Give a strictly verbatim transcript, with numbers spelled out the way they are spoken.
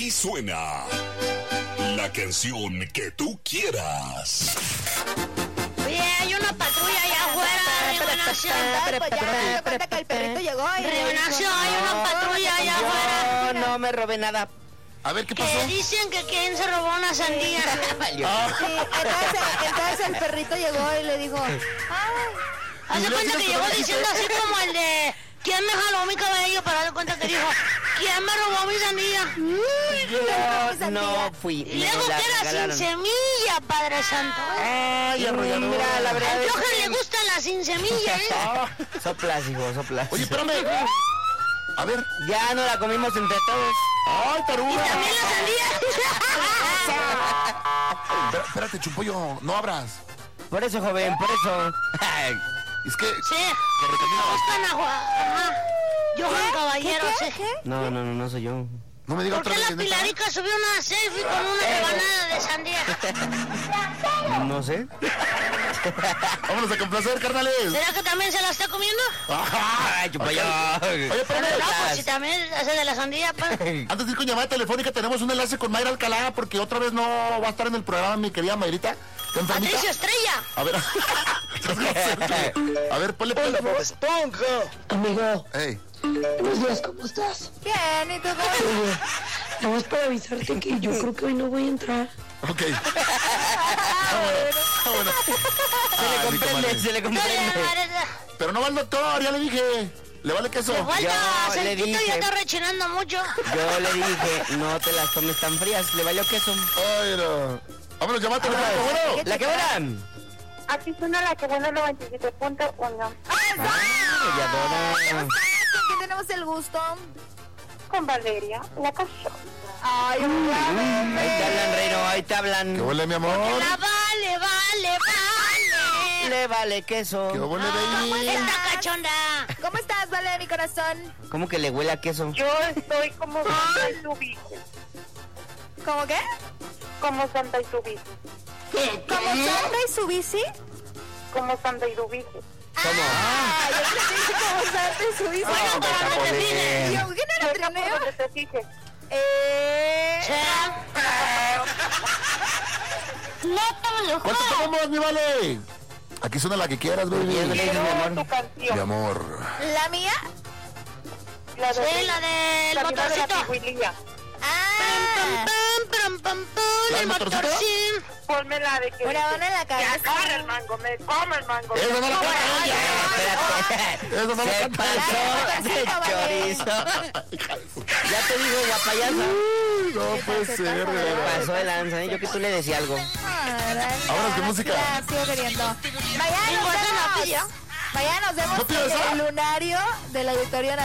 Aquí suena la canción que tú quieras. Oye, hay una patrulla allá afuera de Renovación. Pues ya me di cuenta que el perrito llegó y... Renovación, hay una patrulla allá afuera. No, no me robé nada. A ver, ¿qué pasó? Que dicen que quién se robó una sandía. Ah. Sí, entonces, entonces el perrito llegó y le dijo... Ay, Haz de cuenta que llegó diciendo así como el de... ¿Quién me jaló mi cabello? Para dar cuenta que dijo... ¿Quién me robó mi sandía? Yo no fui. Y luego que era sin semilla, Padre Santo. Ay, arrolladora. Mira, la verdad Al es Johan que... le gusta la sin semilla, ¿eh? Soplas, hijo, soplas. Oye, espérame. A ver. Ya no la comimos entre todos. ¡Ay, taruga! Y también la sandía. Espera- Espérate, Chumpollo, no abras. Por eso, joven, por eso. Es que... Sí. que recamina Me bastante. gustan a Juan. Ajá. Johan Caballero, ¿qué, sí. qué? No, no, no, no soy yo. No me diga ¿Por otra qué vez. la ¿neta? Pilarica subió una selfie con una rebanada de sandía? No sé. Vámonos a complacer, carnales. ¿Será que también se la está comiendo? Ay, chupayo. Oye, espérame. No, pues si también hace de la sandía, pues. Antes de ir con llamada telefónica, tenemos un enlace con Mayra Alcalá, porque otra vez no va a estar en el programa, mi querida Mayrita. ¿Está enfermita? Patricio Estrella. A ver. A ver, ponle ponle. Amigo, Ey. buenos días, ¿cómo estás? Bien, ¿y tú cómo? Oye, nada más para avisarte que yo creo que hoy no voy a entrar. Ok. Vámonos. Se le Ay, mi comprende, comadre. se le No le comprende. parece. Pero no va el doctor, ya le dije. Le vale queso. Le falta Yo le aceitito y dije. ya está rechinando mucho. Yo le dije, no te las tomes tan frías. Le valió queso. Ay, no. Vámonos, llamada telefónica, bueno. La que verán. Aquí suena la que bueno noventa y siete punto uno. Arrolladora. ¿Con quién tenemos el gusto? Con Valeria, la cachorra. Ay, Ahí te hablan, Reino, ahí te ¿Qué hablan. huele, mi amor? La vale, vale, vale. Le vale queso. ¿Qué huele, baby? Esta cachonda. ¿cómo estás, Vale, mi corazón? ¿Cómo que le huele a queso? Yo estoy como Santa y su bici. ¿Cómo qué? Como Santa y su bici. ¿Como Santa y su bici? Como Santa y su bici. ¿Cómo? Ah, yo entendí como Santa y su bici. Bueno, No, para no te joder. fijes. Yo, ¿qué no era Yo trineo? tampoco te fijes. Eh... Sí. No te lo ¿Cuánto juro. tenemos, mi Vale? Aquí suena la que quieras, Ya no le baby. dices, mi Quiero amor. tu Mi canción. amor. ¿La mía? La de, Sí, la del la vida de la motorcito. pigüililla. Ah, Pam, pam, pam, pam, ¿La el del motorcito? motorcín. Ponme la de que... una dona en la Me cabeza. agarra el mango, me come el mango. Eso no la me canta come el ella. mango. Espérate. Eso no la Se canta pasó de ella. chorizo. Ya te digo, la payasa. Uy, no puede se ser, de pasa de Se verdad. pasó de lanza, ¿eh? Yo que tú le decía algo. Vámonos con música. La sigo queriendo. Mañana ¿Y nos cuánto la vemos. pidió? Mañana nos vemos ¿No pides en esa? el lunario del Auditorio Nacional.